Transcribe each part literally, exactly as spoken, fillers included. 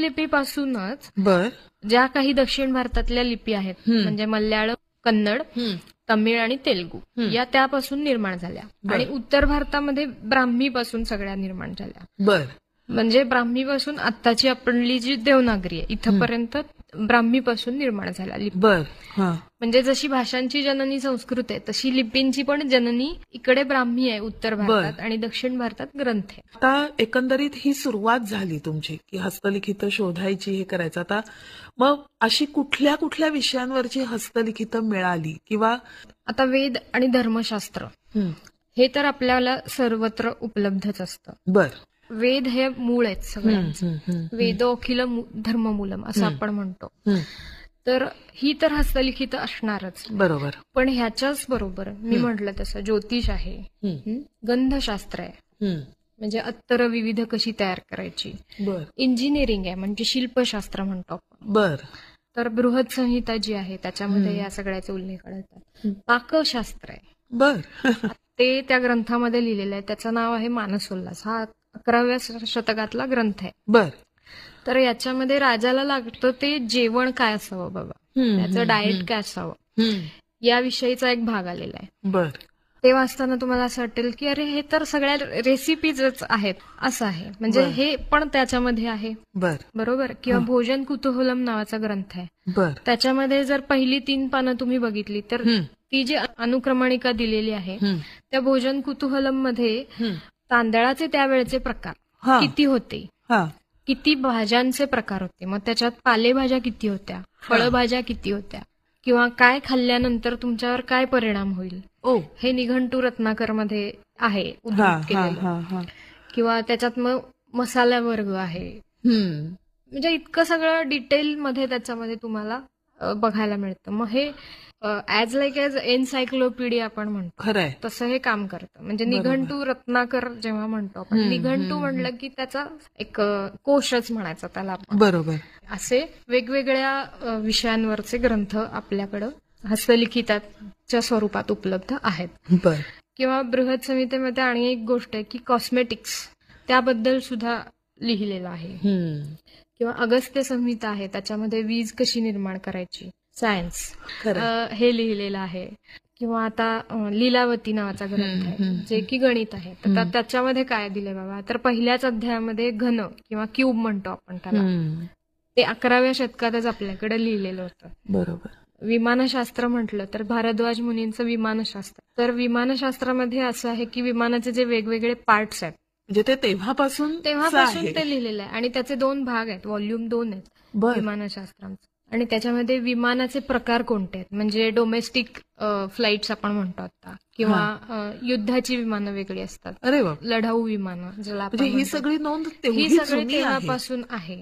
लिपीपासूनच बर ज्या काही दक्षिण भारतातल्या लिपी आहेत म्हणजे मल्याळम, कन्नड, तमिळ आणि तेलुगू या त्यापासून निर्माण झाल्या आणि उत्तर भारतामध्ये ब्राह्मीपासून सगळ्या निर्माण झाल्या. बर म्हणजे ब्राह्मीपासून आत्ताची आपली जी देवनागरी आहे इथपर्यंत ब्राह्मीपासून निर्माण झाल्या लिपी. बर म्हणजे जशी भाषांची जननी संस्कृत आहे तशी लिपींची पण जननी इकडे ब्राह्मी आहे उत्तर भारतात आणि दक्षिण भारतात ग्रंथ आहे. आता एकंदरीत ही सुरुवात झाली तुमची की हस्तलिखित शोधायची, हे करायचं. आता मग अशी कुठल्या कुठल्या विषयांवरची हस्तलिखित मिळाली किंवा आता वेद आणि धर्मशास्त्र हे तर आपल्याला सर्वत्र उपलब्धच असतं. बर वेद हे मूळ आहेत सगळ्यांचं. वेदो अखिल धर्ममूलम असं आपण म्हणतो. तर ही तर हस्तलिखित असणारच. बरोबर. पण ह्याच्याच बरोबर मी म्हटलं तसं ज्योतिष आहे, गंधशास्त्र आहे म्हणजे अत्तर विविध कशी तयार करायची, इंजिनिअरिंग आहे म्हणजे शिल्पशास्त्र म्हणतो आपण. बर. तर बृहत संहिता जी आहे त्याच्यामध्ये या सगळ्याचे उल्लेख आढळतात. पाकशास्त्र आहे. बर. ते त्या ग्रंथामध्ये लिहिलेलं आहे. त्याचं नाव आहे मानसोल्लास. हा अकराव्या शतकातला ग्रंथ आहे. बर. तर याच्यामध्ये राजाला लागतं ते जेवण काय असावं बाबा, त्याचं डाएट काय असावं याविषयीचा एक भाग आलेला आहे. बर. ते वाचताना तुम्हाला असं वाटेल की अरे हे तर सगळ्या रेसिपीजच आहेत असं आहे. म्हणजे हे पण त्याच्यामध्ये आहे. बर. बरोबर. किंवा भोजन कुतूहलम नावाचा ग्रंथ आहे. बर. त्याच्यामध्ये जर पहिली तीन पानं तुम्ही बघितली तर ती जी अनुक्रमणिका दिलेली आहे त्या भोजन कुतूहलम मध्ये तांदळाचे त्यावेळेचे प्रकार किती होते, किती भाज्यांचे प्रकार होते, मग त्याच्यात पालेभाज्या किती होत्या, फळभाज्या किती होत्या, किंवा काय खाल्ल्यानंतर तुमच्यावर काय परिणाम होईल हे निघंटू रत्नाकर मध्ये आहे उद्धृत केलेलं. किंवा त्याच्यात मग मसाला वर्ग आहे. म्हणजे इतकं सगळं डिटेल मध्ये त्याच्यामध्ये तुम्हाला बघायला मिळतं. मग हे ऍज लाईक एज एनसायक्लोपीडिया आपण म्हणतो खरंय तसं हे काम करतं. म्हणजे निघंटू रत्नाकर जेव्हा म्हणतो आपण, निघंटू म्हणलं की त्याचा एक कोशच म्हणायचा त्याला आपण. बरोबर. असे वेगवेगळ्या विषयांवरचे ग्रंथ आपल्याकडं हस्तलिखिताच्या स्वरूपात उपलब्ध आहेत. बर. किंवा बृहत संहितेमध्ये आणि एक गोष्ट आहे की कॉस्मेटिक्स त्याबद्दल सुद्धा लिहिलेलं आहे. किंवा अगस्त्य संहिता आहे त्याच्यामध्ये वीज कशी निर्माण करायची, सायन्स हे लिहिलेलं आहे. किंवा आता लीलावती नावाचा ग्रंथ आहे जे की गणित आहे. तर त्याच्यामध्ये काय दिले बाबा, तर पहिल्याच अध्यायामध्ये घन किंवा क्यूब म्हणतो आपण त्याला, ते अकराव्या शतकातच आपल्याकडे लिहिलेलं होतं. बरोबर. विमानशास्त्र म्हटलं तर भारद्वाज मुनींचं विमानशास्त्र. तर विमानशास्त्रामध्ये असं आहे की विमानाचे जे वेगवेगळे पार्ट्स आहेत म्हणजे ते तेव्हापासून तेव्हापासून ते लिहिलेलं आहे. आणि त्याचे दोन भाग आहेत, व्हॉल्यूम दोन आहेत विमानशास्त्रांचे. आणि त्याच्यामध्ये विमानाचे प्रकार कोणते आहेत, म्हणजे डोमेस्टिक फ्लाईट्स आपण म्हणतो आता, किंवा युद्धाची विमानं वेगळी असतात, अरे वा, लढाऊ विमानं ज्याला आपण ही सगळी नोंद ही सगळी तेव्हापासून आहे.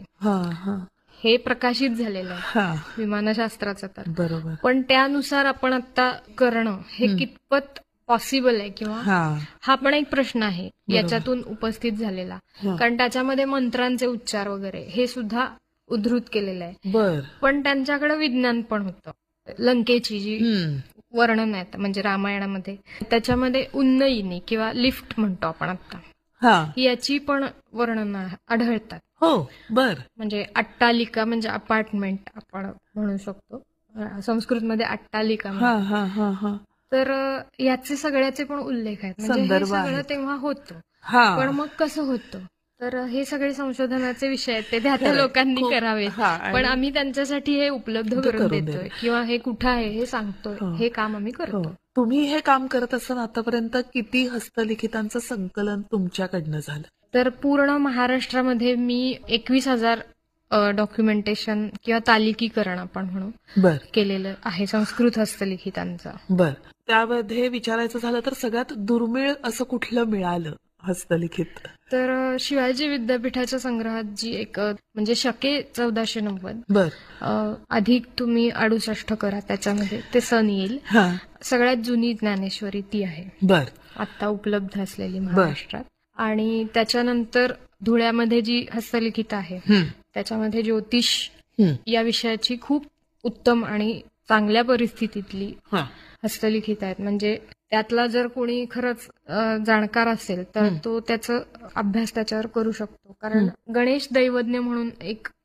हे प्रकाशित झालेलं आहे विमानशास्त्राचं. तर बरोबर. पण त्यानुसार आपण आता करणं हे कितपत पॉसिबल आहे किंवा हा पण एक प्रश्न आहे याच्यातून उपस्थित झालेला. कारण त्याच्यामध्ये मंत्रांचे उच्चार वगैरे हे सुद्धा उद्धृत केलेलं आहे. बर. पण त्यांच्याकडे विज्ञान पण होतं. लंकेची जी वर्णन आहेत म्हणजे रामायणामध्ये त्याच्यामध्ये उन्नयिनी किंवा लिफ्ट म्हणतो आपण आता, याची पण वर्णन आढळतात. हो. बर. म्हणजे अट्टालिका म्हणजे अपार्टमेंट आपण म्हणू शकतो, संस्कृतमध्ये अट्टालिका. तर याचे सगळ्याचे पण उल्लेख आहेत. म्हणजे हे सगळं तेव्हा होतं. पण मग कसं होतं, तर हे सगळे संशोधनाचे विषय आहेत, ते त्या त्या लोकांनी करावे. पण आम्ही त्यांच्यासाठी हे उपलब्ध करून देतोय किंवा हे कुठं आहे हे सांगतोय. हे काम आम्ही करतो. तुम्ही हे काम करत असताना आतापर्यंत किती हस्तलिखितांचं संकलन तुमच्याकडनं झालं? तर पूर्ण महाराष्ट्रामध्ये मी एकवीस हजार डॉक्युमेंटेशन किंवा तालिकीकरण आपण म्हणू केलेलं आहे संस्कृत हस्तलिखितांचं. बर. त्यामध्ये विचारायचं झालं तर सगळ्यात दुर्मिळ असं कुठलं मिळालं हस्तलिखित? तर शिवाजी विद्यापीठाच्या संग्रहात जी एक म्हणजे शके चौदाशे नव्वद बर अधिक तुम्ही अडुसष्ट करा त्याच्यामध्ये ते सण येईल. सगळ्यात जुनी ज्ञानेश्वरी ती आहे. बर. आता उपलब्ध असलेली महाराष्ट्रात. आणि त्याच्यानंतर धुळ्यामध्ये जी हस्तलिखित आहे त्याच्यामध्ये ज्योतिष या विषयाची खूप उत्तम आणि चांगल्या परिस्थितीतली हस्तलिखित आहेत. म्हणजे त्यातला जर कोणी खरंच जाणकार असेल तर तो त्याचा अभ्यास त्याच्यावर करू शकतो. कारण गणेश दैवज्ञ म्हणून एक